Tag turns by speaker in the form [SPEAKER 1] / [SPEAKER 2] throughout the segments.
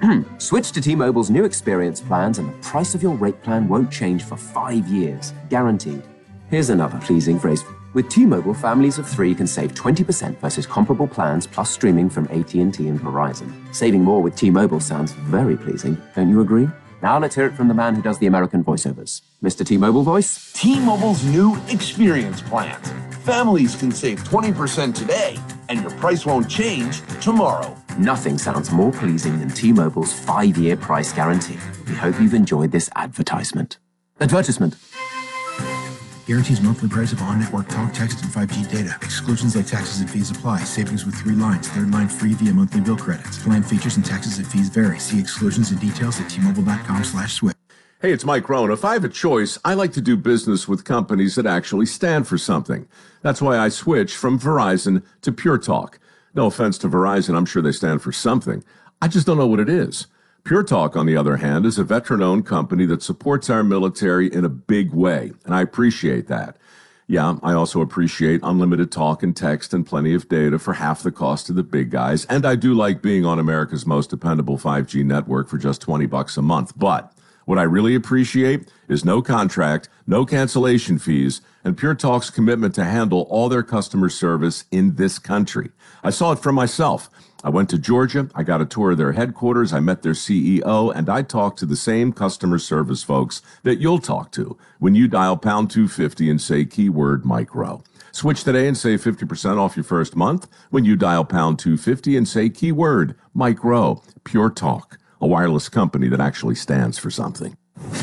[SPEAKER 1] Switch to T-Mobile's new experience plans and the price of your rate plan won't change for 5 years, guaranteed. Here's another pleasing phrase. With T-Mobile, families of 3 can save 20% versus comparable plans plus streaming from AT&T and Verizon. Saving more with T-Mobile sounds very pleasing, don't you agree? Now let's hear it from the man who does the American voiceovers. Mr. T-Mobile voice.
[SPEAKER 2] T-Mobile's new experience plans. Families can save 20% today, and your price won't change tomorrow.
[SPEAKER 1] Nothing sounds more pleasing than T-Mobile's 5-year price guarantee. We hope you've enjoyed this advertisement. Advertisement.
[SPEAKER 3] Guarantees monthly price of on-network talk, text, and 5G data. Exclusions like taxes and fees apply. Savings with 3 lines. 3rd line free via monthly bill credits. Plan features and taxes and fees vary. See exclusions and details at tmobile.com/switch.
[SPEAKER 4] Hey, it's Mike Rohn. If I have a choice, I like to do business with companies that actually stand for something. That's why I switched from Verizon to Pure Talk. No offense to Verizon, I'm sure they stand for something. I just don't know what it is. Pure Talk, on the other hand, is a veteran-owned company that supports our military in a big way, and I appreciate that. Yeah, I also appreciate unlimited talk and text and plenty of data for half the cost of the big guys, and I do like being on America's most dependable 5G network for just $20 a month. But what I really appreciate is no contract, no cancellation fees, and Pure Talk's commitment to handle all their customer service in this country. I saw it for myself. I went to Georgia, I got a tour of their headquarters, I met their CEO, and I talked to the same customer service folks that you'll talk to when you dial pound 250 and say keyword Mike Rowe. Switch today and save 50% off your first month when you dial pound 250 and say keyword Mike Rowe. Pure Talk, a wireless company that actually stands for something.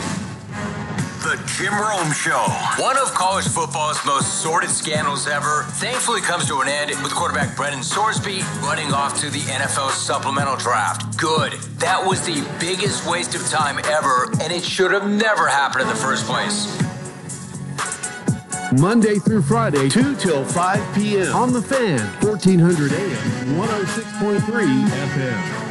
[SPEAKER 5] The Jim Rome Show. One of college football's most sordid scandals ever thankfully comes to an end with quarterback Brennan Sorsby running off to the NFL supplemental draft. Good. That was the biggest waste of time ever, and it should have never happened in the first place.
[SPEAKER 6] Monday through Friday, 2 till 5 p.m. on The Fan, 1400 AM, 106.3 FM.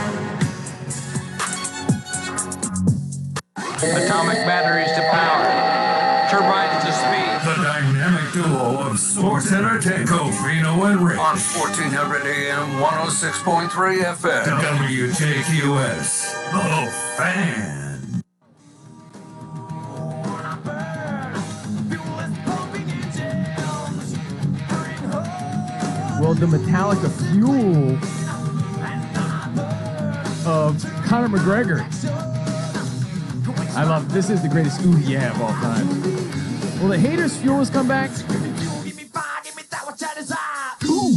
[SPEAKER 7] Atomic batteries to power, turbines to speed.
[SPEAKER 8] The dynamic duo of sports entertainment, Fino and Rich.
[SPEAKER 7] On 1400 AM, 106.3 FM.
[SPEAKER 8] WJQS, The Fan.
[SPEAKER 9] Well, the Metallica Fuel of Conor McGregor. I love this. Is the greatest ooh yeah of all time. Well, the Haters Fuel has come back. Ooh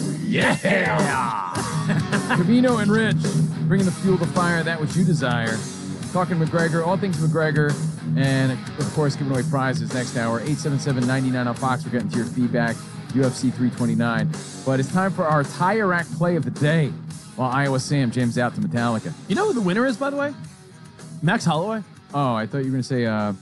[SPEAKER 9] yeah. Cavino and Rich bringing the fuel to fire, that which you desire. Talking McGregor, all things McGregor, and of course giving away prizes next hour. 877-99 on Fox. We're getting to your feedback. UFC 329. But it's time for our Tire Rack play of the day. While Iowa Sam jams out to Metallica.
[SPEAKER 10] You know who the winner is, by the way? Max Holloway.
[SPEAKER 9] Oh, I thought you were going to say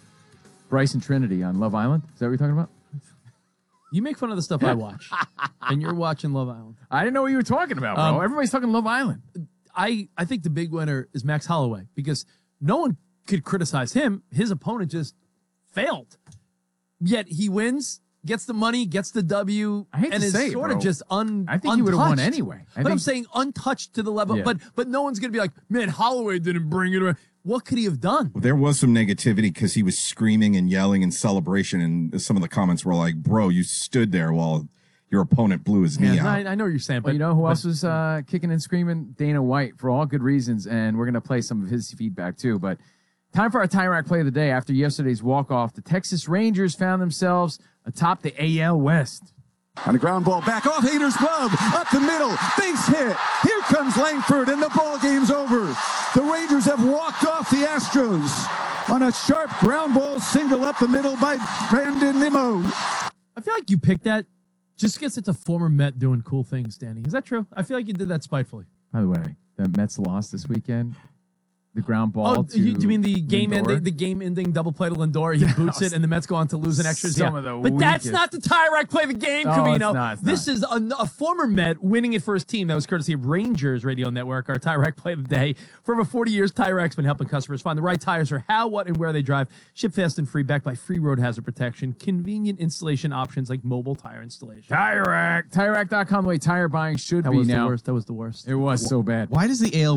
[SPEAKER 9] Bryson Trinity on Love Island. Is that what you're talking about?
[SPEAKER 10] You make fun of the stuff I watch, and you're watching Love Island.
[SPEAKER 9] I didn't know what you were talking about, bro. Everybody's talking Love Island.
[SPEAKER 10] I think the big winner is Max Holloway because no one could criticize him. His opponent just failed. Yet he wins, gets the money, gets the W,
[SPEAKER 9] I hate
[SPEAKER 10] and
[SPEAKER 9] to
[SPEAKER 10] is
[SPEAKER 9] say it,
[SPEAKER 10] sort of
[SPEAKER 9] bro.
[SPEAKER 10] just
[SPEAKER 9] I think he would have won anyway.
[SPEAKER 10] I'm saying untouched to the level,
[SPEAKER 9] Yeah.
[SPEAKER 10] but no one's going to be like, man, Holloway didn't bring it around. What could he have done?
[SPEAKER 11] Well, there was some negativity because he was screaming and yelling in celebration, and some of the comments were like, bro, you stood there while your opponent blew his knee out.
[SPEAKER 10] I know what you're saying,
[SPEAKER 9] But you know who else was kicking and screaming? Dana White, for all good reasons, and we're going to play some of his feedback too. But time for our Tire Rack play of the day. After yesterday's walk-off, the Texas Rangers found themselves atop the AL West.
[SPEAKER 12] On a ground ball back off Hader's glove, up the middle, base hit. Here comes Langford, and the ball game's over. The Rangers have walked off the Astros on a sharp ground ball single up the middle by Brandon Nimmo.
[SPEAKER 10] I feel like you picked that just because it's a former Met doing cool things, Danny. Is that true? I feel like you did that spitefully.
[SPEAKER 9] By the way, the Mets lost this weekend. The ground ball.
[SPEAKER 10] Oh, you mean the game
[SPEAKER 9] Lindor?
[SPEAKER 10] ending double play to Lindor? He boots it, and the Mets go on to lose an extra. But that's not the Tire Rack play of the game, Cavino. This is a former Met winning it for his team. That was courtesy of Rangers Radio Network. Our Tire Rack play of the day. For over 40 years, Tire Rack's been helping customers find the right tires for how, what, and where they drive. Ship fast and free, backed by free road hazard protection. Convenient installation options like mobile tire installation.
[SPEAKER 9] Tire Rack. TireRack.com, the way tire buying should be now.
[SPEAKER 10] That was the worst.
[SPEAKER 9] It was so bad.
[SPEAKER 13] Why does the AL